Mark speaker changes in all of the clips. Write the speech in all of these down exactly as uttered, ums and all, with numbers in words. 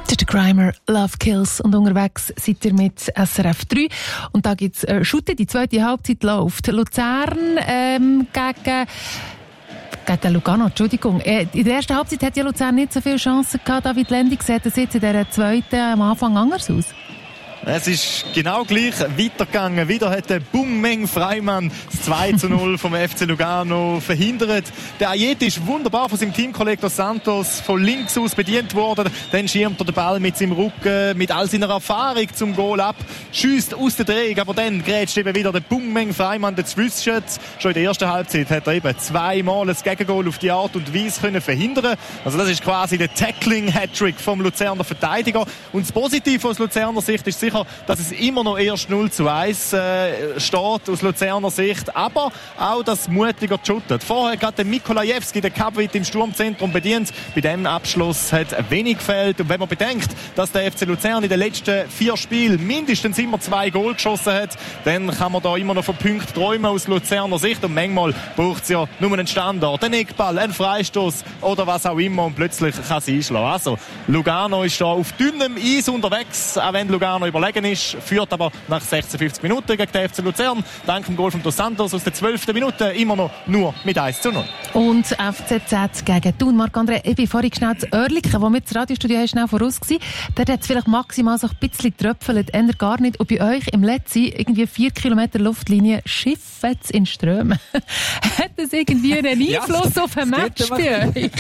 Speaker 1: Das ist der Grimer, Love Kills. Und unterwegs seid ihr mit S R F drei. Und da gibt es äh, Schutte, die zweite Halbzeit läuft. Luzern ähm, gegen... Gegen Lugano, Entschuldigung. In der ersten Halbzeit hat ja Luzern nicht so viele Chancen gehabt. David Lendig sieht das jetzt in der zweiten am Anfang anders aus.
Speaker 2: Es ist genau gleich weitergegangen. Wieder hat der Bung-Meng Freimann das zwei zu null vom F C Lugano verhindert. Der Ayet ist wunderbar von seinem Teamkollegen Dos Santos von links aus bedient worden. Dann schirmt er den Ball mit seinem Rücken, mit all seiner Erfahrung zum Goal ab, schiesst aus der Drehung, aber dann grätscht eben wieder der Bung-Meng Freimann dazwischen. Schon in der ersten Halbzeit hat er eben zweimal das Gegengoal auf die Art und Weise können verhindern. Also das ist quasi der Tackling-Hattrick vom Luzerner Verteidiger. Und das Positive aus Luzerner Sicht ist sicher, dass es immer noch erst null zu eins äh, steht aus Luzerner Sicht, aber auch das mutiger shootet. Vorher gerade der Mikolajewski, der Kapwit im Sturmzentrum bedient. Bei dem Abschluss hat wenig gefehlt. Und wenn man bedenkt, dass der F C Luzern in den letzten vier Spielen mindestens immer zwei Goal geschossen hat, dann kann man da immer noch von Punkten träumen aus Luzerner Sicht. Und manchmal braucht es ja nur einen Standard, einen Eckball, einen Freistoß oder was auch immer und plötzlich kann es einschlagen. Also, Lugano ist da auf dünnem Eis unterwegs, auch wenn Lugano überlegen ist, führt aber nach sechsundfünfzig Minuten gegen den F C Luzern, dank dem Goal von Dos Santos aus der zwölften Minute, immer noch nur mit eins zu null.
Speaker 1: Und F C Z gegen Thun. Marc-André, ich bin vorhin schnell zu Oerlikon, wo wir das Radiostudio haben, schnell voraus gewesen. Dort hat es vielleicht maximal so ein bisschen getröpfelt, eher gar nicht. Und bei euch im letzten irgendwie vier Kilometer Luftlinie schiffet in Strömen. Hat das irgendwie einen Einfluss ja, auf ein Match bei euch?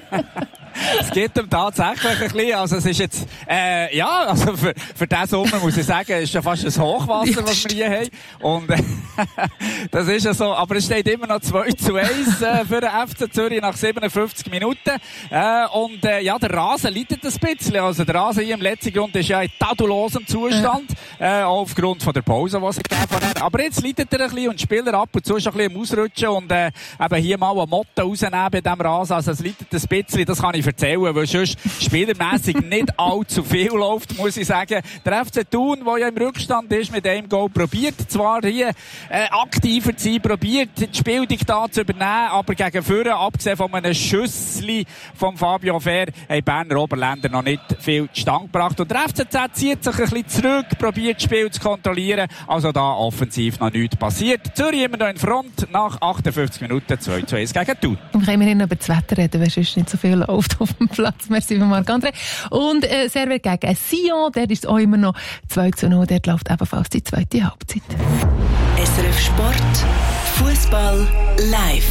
Speaker 3: Es geht ihm tatsächlich ein bisschen. Also es ist jetzt, äh, ja, also für, für diesen Sommer muss ich sagen, ist ja fast ein Hochwasser, was wir hier haben. Und, äh, das ist ja so. Aber es steht immer noch zwei zu eins, äh, für den F C Zürich nach siebenundfünfzig Minuten. Äh, und, äh, ja, der Rasen leidet ein bisschen. Also der Rasen hier im letzten Grund ist ja in tadulosem Zustand, äh, auch aufgrund von der Pause, die sie gegeben hat. Aber jetzt leidet er ein bisschen und die Spieler ab und zu ist ein bisschen am Ausrutschen und, äh, eben hier mal eine Motte rausnehmen bei diesem Rasen. Also es leidet ein bisschen, das kann ich erzählen, weil sonst spielermässig nicht allzu viel läuft, muss ich sagen. Der F C Thun, der ja im Rückstand ist, mit einem Goal probiert, zwar hier äh, aktiver zu sein, probiert die Spieldiktat zu übernehmen, aber gegen vorne, abgesehen von einem Schüssli von Fabio Fair, haben Berner Oberländer noch nicht viel zustande gebracht. Und der F C Z zieht sich ein bisschen zurück, probiert das Spiel zu kontrollieren, also da offensiv noch nichts passiert. Zürich immer noch in Front, nach achtundfünfzig Minuten zwei zu eins gegen Thun.
Speaker 1: Und können wir nicht über das Wetter reden, weil sonst nicht so viel läuft auf dem Platz. Merci für Marc-André. Und äh, Servet gegen Sion, der ist auch immer noch zwei zu null. Dort läuft ebenfalls die zweite Halbzeit.
Speaker 4: S R F Sport, Fußball live.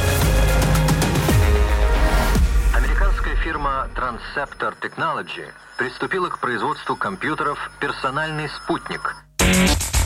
Speaker 5: Американская фирма Transceptor Technology приступила к производству компьютеров «Персональный спутник».